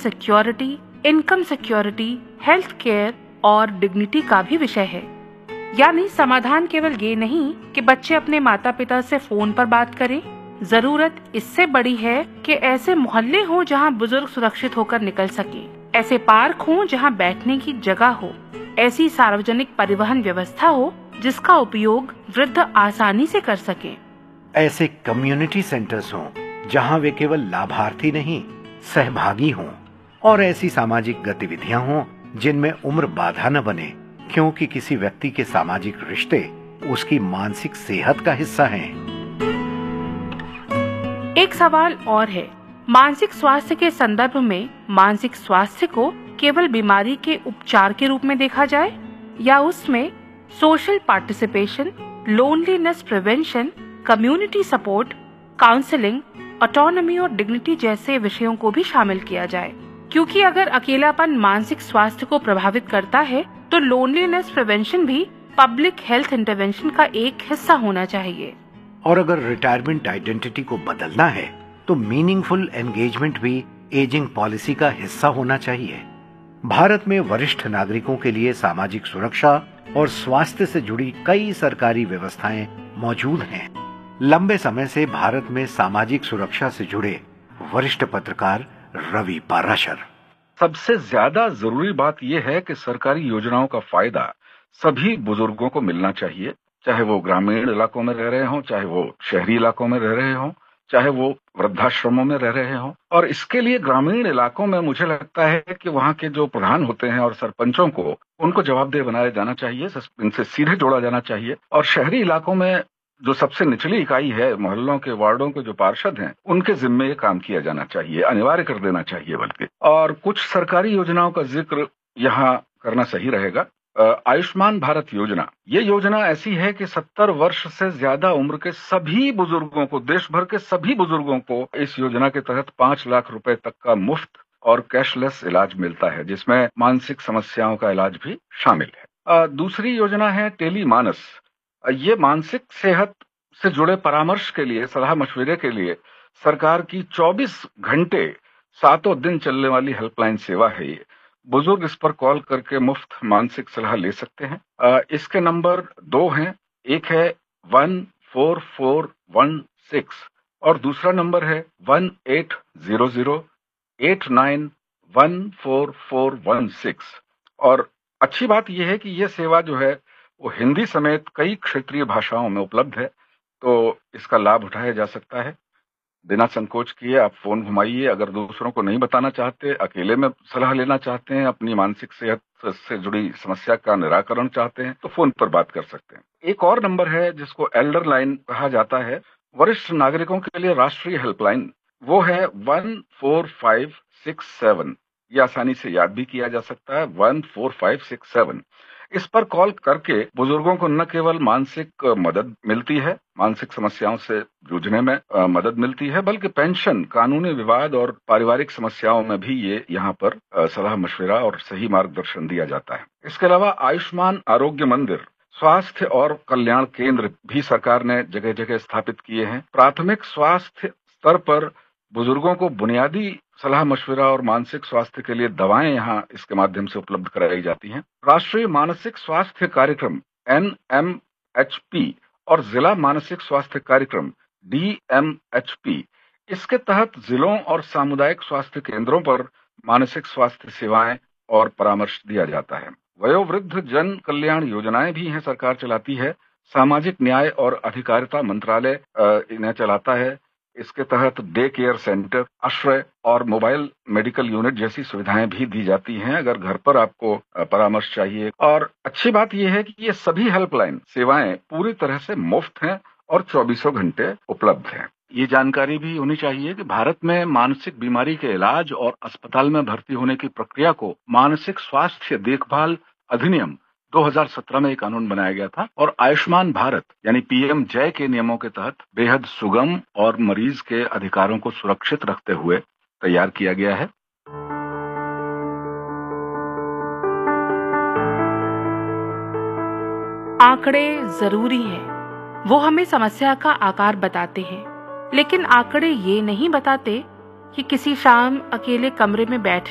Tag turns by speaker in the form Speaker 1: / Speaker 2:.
Speaker 1: Security, income security, health care और dignity का भी विषय है। यानी समाधान केवल ये नहीं कि बच्चे अपने माता पिता से फोन पर बात करें, जरूरत इससे बड़ी है कि ऐसे मोहल्ले हो जहां बुजुर्ग सुरक्षित होकर निकल सके, ऐसे पार्क हो जहां बैठने की जगह हो, ऐसी सार्वजनिक परिवहन व्यवस्था हो जिसका उपयोग वृद्ध आसानी से कर सके।
Speaker 2: ऐसे कम्युनिटी सेंटर्स हों जहां वे केवल लाभार्थी नहीं सहभागी हों, और ऐसी सामाजिक गतिविधियां हों जिनमें उम्र बाधा न बने, क्योंकि किसी व्यक्ति के सामाजिक रिश्ते उसकी मानसिक सेहत का हिस्सा हैं।
Speaker 1: एक सवाल और है, मानसिक स्वास्थ्य के संदर्भ में मानसिक स्वास्थ्य को केवल बीमारी के उपचार के रूप में देखा जाए या उसमें social participation, loneliness prevention, community support, counselling, autonomy और डिग्निटी जैसे विषयों को भी शामिल किया जाए। क्योंकि अगर अकेलापन मानसिक स्वास्थ्य को प्रभावित करता है तो लोनलीनेस प्रिवेंशन भी पब्लिक हेल्थ इंटरवेंशन का एक हिस्सा होना चाहिए।
Speaker 2: और अगर रिटायरमेंट आइडेंटिटी को बदलना है तो मीनिंगफुल एंगेजमेंट भी एजिंग पॉलिसी का हिस्सा होना चाहिए। भारत में वरिष्ठ नागरिकों के लिए सामाजिक सुरक्षा और स्वास्थ्य से जुड़ी कई सरकारी व्यवस्थाएं मौजूद हैं। लंबे समय से भारत में सामाजिक सुरक्षा से जुड़े वरिष्ठ पत्रकार रवि पाराशर।
Speaker 3: सबसे ज्यादा जरूरी बात यह है कि सरकारी योजनाओं का फायदा सभी बुजुर्गों को मिलना चाहिए, चाहे वो ग्रामीण इलाकों में रह रहे हों, चाहे वो शहरी इलाकों में रह रहे हों, चाहे वो वृद्धाश्रमों में रह रहे हों। और इसके लिए ग्रामीण इलाकों में मुझे लगता है कि वहाँ के जो प्रधान होते हैं और सरपंचों को उनको जवाबदेह बनाया जाना चाहिए, इनसे सीधे जोड़ा जाना चाहिए। और शहरी इलाकों में जो सबसे निचली इकाई है, मोहल्लों के वार्डों के जो पार्षद हैं, उनके जिम्मे ये काम किया जाना चाहिए, अनिवार्य कर देना चाहिए बल्कि। और कुछ सरकारी योजनाओं का जिक्र यहाँ करना सही रहेगा। आयुष्मान भारत योजना, ये योजना ऐसी है कि 70 वर्ष से ज्यादा उम्र के सभी बुजुर्गों को, देश भर के सभी बुजुर्गों को इस योजना के तहत 5 लाख रुपए तक का मुफ्त और कैशलेस इलाज मिलता है, जिसमें मानसिक समस्याओं का इलाज भी शामिल है। दूसरी योजना है टेली मानस। ये मानसिक सेहत से जुड़े परामर्श के लिए, सलाह मशविरे के लिए सरकार की 24 घंटे 7 दिन चलने वाली हेल्पलाइन सेवा है। ये बुजुर्ग इस पर कॉल करके मुफ्त मानसिक सलाह ले सकते हैं। इसके नंबर 2 हैं, एक है 14416 और दूसरा नंबर है 180089144416। और अच्छी बात यह है कि यह सेवा जो है वो हिंदी समेत कई क्षेत्रीय भाषाओं में उपलब्ध है, तो इसका लाभ उठाया जा सकता है। बिना संकोच किए आप फोन घुमाइए। अगर दूसरों को नहीं बताना चाहते, अकेले में सलाह लेना चाहते हैं, अपनी मानसिक सेहत से जुड़ी समस्या का निराकरण चाहते हैं, तो फोन पर बात कर सकते हैं। एक और नंबर है जिसको एल्डर लाइन कहा जाता है, वरिष्ठ नागरिकों के लिए राष्ट्रीय हेल्पलाइन, वो है 14567। ये आसानी से याद भी किया जा सकता है, 14567। इस पर कॉल करके बुजुर्गों को न केवल मानसिक मदद मिलती है, मानसिक समस्याओं से जूझने में मदद मिलती है, बल्कि पेंशन, कानूनी विवाद और पारिवारिक समस्याओं में भी ये यहाँ पर सलाह मशविरा और सही मार्गदर्शन दिया जाता है। इसके अलावा आयुष्मान आरोग्य मंदिर, स्वास्थ्य और कल्याण केंद्र भी सरकार ने जगह जगह स्थापित किए हैं। प्राथमिक स्वास्थ्य स्तर पर बुजुर्गों को बुनियादी सलाह मशविरा और मानसिक स्वास्थ्य के लिए दवाएं यहाँ इसके माध्यम से उपलब्ध कराई जाती हैं। राष्ट्रीय मानसिक स्वास्थ्य कार्यक्रम NMHP और जिला मानसिक स्वास्थ्य कार्यक्रम DMHP, इसके तहत जिलों और सामुदायिक स्वास्थ्य केंद्रों पर मानसिक स्वास्थ्य सेवाएं और परामर्श दिया जाता है। वयोवृद्ध जन कल्याण योजनाएं भी हैं, सरकार चलाती है। सामाजिक न्याय और अधिकारिता मंत्रालय इन्हें चलाता है। इसके तहत डे केयर सेंटर, आश्रय और मोबाइल मेडिकल यूनिट जैसी सुविधाएं भी दी जाती हैं अगर घर पर आपको परामर्श चाहिए। और अच्छी बात यह है कि ये सभी हेल्पलाइन सेवाएं पूरी तरह से मुफ्त हैं और 24 घंटे उपलब्ध हैं। ये जानकारी भी होनी चाहिए कि भारत में मानसिक बीमारी के इलाज और अस्पताल में भर्ती होने की प्रक्रिया को मानसिक स्वास्थ्य देखभाल अधिनियम 2017 में एक कानून बनाया गया था और आयुष्मान भारत यानी PM जय के नियमों के तहत बेहद सुगम और मरीज के अधिकारों को सुरक्षित रखते हुए तैयार किया गया है।
Speaker 1: आंकड़े जरूरी हैं। वो हमें समस्या का आकार बताते हैं, लेकिन आंकड़े ये नहीं बताते कि किसी शाम अकेले कमरे में बैठ